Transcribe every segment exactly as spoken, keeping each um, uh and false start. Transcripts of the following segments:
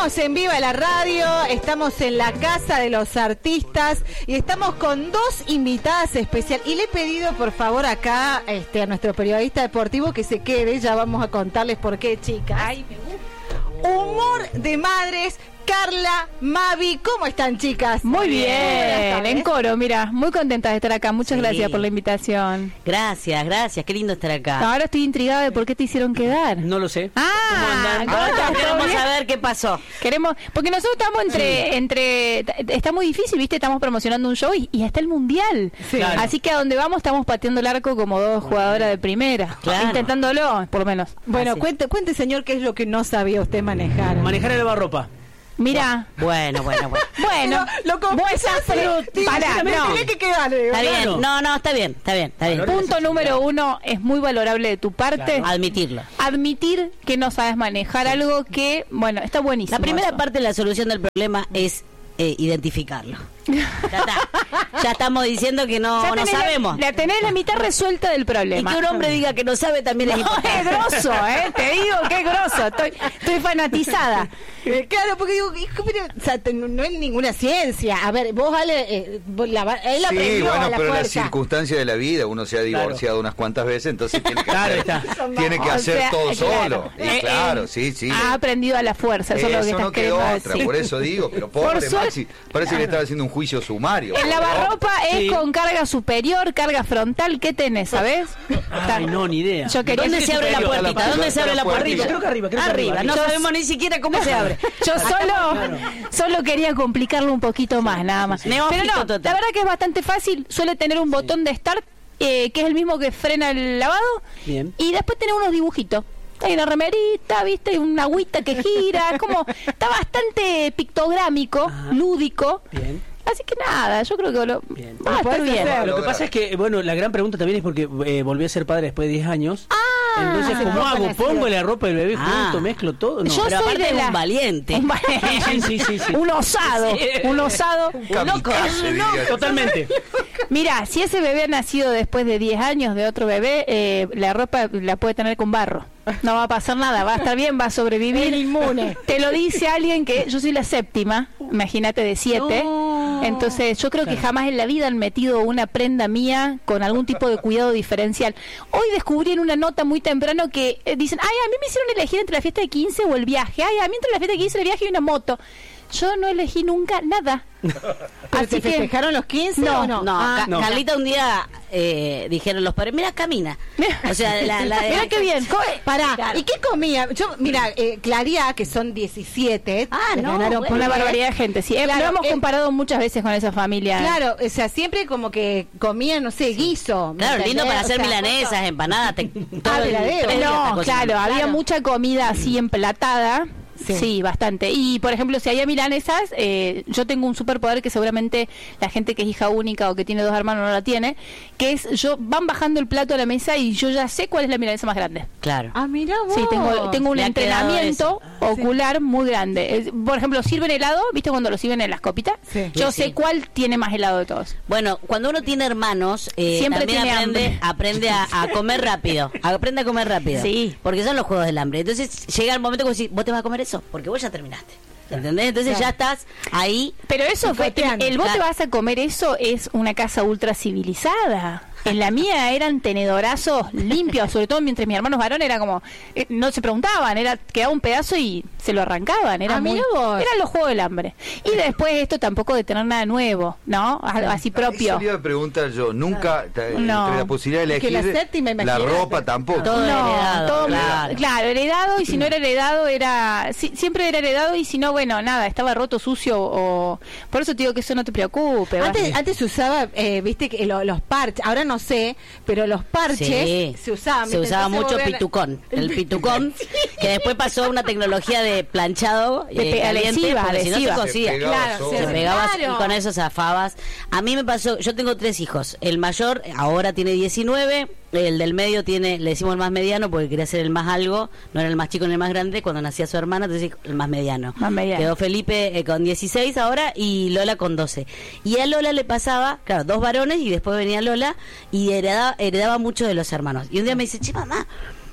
Estamos en Viva la Radio, estamos en la Casa de los Artistas y estamos con dos invitadas especiales. Y le he pedido, por favor, acá este, a nuestro periodista deportivo que se quede. Ya vamos a contarles por qué, chicas. Ay, me gusta. Humor de madres. Carla, Mavi, ¿cómo están, chicas? Muy bien, en coro, mira, muy contenta de estar acá. Muchas sí. gracias por la invitación. Gracias, gracias, qué lindo estar acá. Ahora estoy intrigada de por qué te hicieron quedar. No lo sé. Ah, ahora queremos saber qué pasó. Queremos, porque nosotros estamos entre, sí. entre, está muy difícil, viste, estamos promocionando un show y, y está el mundial. Sí. Claro. Así que a donde vamos estamos pateando el arco como dos jugadoras de primera, claro. intentándolo, por lo menos. Bueno, Así. cuente, cuente, señor, qué es lo que no sabía usted manejar. Manejar el lavarropa. Mira, bueno, bueno, bueno. Bueno, lo confesaste. Pará, no. Tiene que quedarle. Está bien, no, no, está bien, está bien, está bien. Punto número uno, es muy valorable de tu parte. Claro. Admitirlo. Admitir que no sabes manejar algo que, bueno, está buenísimo. La primera eso. parte de la solución del problema es eh, identificarlo. Ya está. Ya estamos diciendo que no, no sabemos. La, la tenés la mitad resuelta del problema. Y que un hombre diga que no sabe también no, es importante. Es grosso, ¿eh? Te digo que es grosso. Estoy, estoy fanatizada. Eh, claro, porque digo, pero, o sea, te, no es ninguna ciencia. A ver, vos, Ale, eh, vos la, él sí, aprendió bueno, a la pero fuerza. las circunstancias de la vida, uno se ha divorciado claro. unas cuantas veces, entonces tiene que claro, hacer, tiene que hacer sea, todo claro. solo. Y eh, claro, eh, sí, sí. Ha aprendido a la fuerza, eso, eso es lo que no estás quedó queriendo otra, decir. por eso digo, pero pobre por Maxi, parece claro. que le estaba haciendo un juicio sumario. El lavarropa es sí. con carga superior, carga frontal, ¿qué tenés, sabés? Ay, no, ni idea. Yo quería ¿Dónde se abre la puertita? ¿Dónde se abre la puertita? Creo que arriba, creo que arriba. No yo, sabemos ni siquiera cómo se abre. Yo solo, solo quería complicarlo un poquito más, nada más. Pero no, la verdad que es bastante fácil. Suele tener un botón de start, eh, que es el mismo que frena el lavado. Bien. Y después tiene unos dibujitos. Hay una remerita, viste, y una agüita que gira. Es como, está bastante pictográmico, ajá. lúdico. Bien. Así que nada, yo creo que lo bien. va a estar bien. Lo que pasa es que, bueno, la gran pregunta también es porque eh, volví a ser padre después de diez años. Ah, entonces, ¿cómo hago? ¿Pongo la ropa del bebé ah. junto, mezclo todo? No. Yo Pero soy de la... un valiente. Un valiente. Sí, sí, sí, sí. Un osado. Sí. Un osado. Un loco. No, totalmente. Mira, si ese bebé ha nacido después de diez años de otro bebé, eh, la ropa la puede tener con barro. No va a pasar nada, va a estar bien, va a sobrevivir. Inmune. Te lo dice alguien que yo soy la séptima, imagínate, de siete. No. Entonces yo creo claro. que jamás en la vida han metido una prenda mía con algún tipo de cuidado diferencial. Hoy descubrí en una nota muy temprano que eh, dicen, ay, a mí me hicieron elegir entre la fiesta de quince o el viaje. Ay, a mí entre la fiesta de quince, el viaje y una moto. Yo no elegí nunca nada. ¿Pero te festejaron los quince no, o no? No, ah, Ca no. Carlita un día eh, dijeron los padres, mira, camina. O sea, la, la, mira qué bien. Pará, claro. ¿y qué comía? Yo, mira, eh, Claria, que son diecisiete. Ah, no, ganaron bueno. Una barbaridad de gente, sí. Claro, lo hemos eh, comparado muchas veces con esa familia. Claro, o sea, siempre como que comían, no sé, guiso. Claro, lindo para o hacer sea, milanesas, empanadas. Te, ah, todo no, claro, claro, había mucha comida así emplatada. Sí. sí, bastante. Y, por ejemplo, si había milanesas, eh, yo tengo un superpoder que seguramente la gente que es hija única o que tiene dos hermanos no la tiene, que es, yo van bajando el plato a la mesa y yo ya sé cuál es la milanesa más grande. Claro. Ah, mira vos. Sí, tengo, tengo un Le entrenamiento ocular sí. muy grande. Es, por ejemplo, sirven helado, ¿viste cuando lo sirven en las copitas? Sí. Yo sí, sé sí. cuál tiene más helado de todos. Bueno, cuando uno tiene hermanos, eh, siempre también tiene aprende, hambre. aprende a, a comer rápido. Aprende a comer rápido. Sí. Porque son los juegos del hambre. Entonces llega el momento que vos decís, vos te vas a comer eso, porque vos ya terminaste. ¿Entendés? Entonces claro. ya estás ahí. Pero eso fue, el vos claro. te vas a comer eso es una casa ultra civilizada. En la mía eran tenedorazos limpios, sobre todo mientras mis hermanos varones era como, eh, no se preguntaban, era quedaba un pedazo y se lo arrancaban, era ah, muy, vos. eran los juegos del hambre. Y después esto tampoco de tener nada nuevo, ¿no? Así propio. Eso quería preguntar yo, nunca claro. no. entre la posibilidad de elegir la, séptima, la ropa tampoco. Todo no, heredado, todo claro. claro, heredado, y si no era heredado era si, siempre era heredado, y si no, bueno, nada, estaba roto, sucio, o por eso te digo que eso no te preocupe. Antes, antes se usaba, eh, viste, que lo, los parches, ahora no sé, pero los parches sí. se usaban. Se usaba mucho volver... pitucón, el pitucón, que después pasó a una tecnología de planchado de eh, caliente, adhesiva, porque si no se cosía. Se claro, solo. Se pegaba claro. y con eso zafabas. A mí me pasó, yo tengo tres hijos. El mayor ahora tiene diecinueve, el del medio tiene, le decimos el más mediano porque quería ser el más algo, no era el más chico ni el más grande. Cuando nacía su hermana, entonces el más mediano. Más mediano. Quedó Felipe eh, con dieciséis ahora y Lola con doce. Y a Lola le pasaba, claro, dos varones y después venía Lola y heredaba, heredaba mucho de los hermanos. Y un día me dice, che, mamá,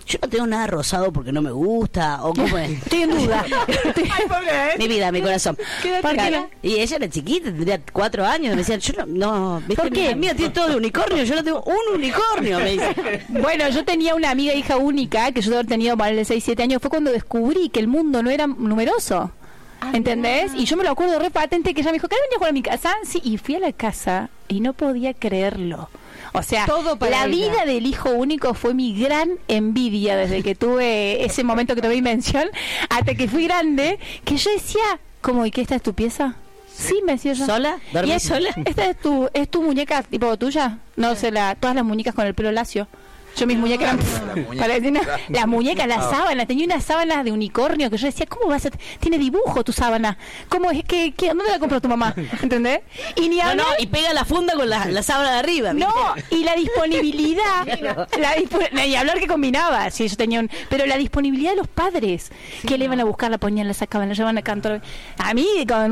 yo no tengo nada rosado porque no me gusta, o cómo es. Estoy en duda. Ay, pobre, ¿eh? Mi vida, mi corazón. Claro. Y ella era chiquita, tendría cuatro años, me decían, yo no, no ¿viste? ¿Por qué? La mía tiene todo de unicornio, yo no tengo un unicornio, me dice. Bueno, yo tenía una amiga hija única, que yo había tenido más de seis, siete años, fue cuando descubrí que el mundo no era numeroso. ¿Entendés? Y yo me lo acuerdo re patente que ella me dijo, ¿querés venir a jugar a mi casa? Sí, y fui a la casa y no podía creerlo. O sea, Todo para la ella. vida del hijo único fue mi gran envidia desde que tuve ese momento que tomé invención hasta que fui grande, que yo decía, ¿cómo? ¿Y qué esta es tu pieza? Sí, me decía yo. ¿Sola? ¿Dormís ¿Y es- sola? ¿Esta es tu, es tu muñeca tipo tuya? No sé, la, todas las muñecas con el pelo lacio. Yo mis muñecas eran las muñecas. parecían una- las muñecas, las sábanas, tenía unas sábanas de unicornio que yo decía, ¿cómo vas a tiene dibujo tu sábana? ¿Cómo es que, que dónde la compró tu mamá? ¿Entendés? Y ni No, hablar, no, y pega la funda con la, la sábana de arriba. ¿viste? no, y la disponibilidad, la dispo- y hablar que combinaba, si ellos tenían, pero la disponibilidad de los padres, que le iban a buscar, la ponían, la sacaban, la llevaban a canto. A mí con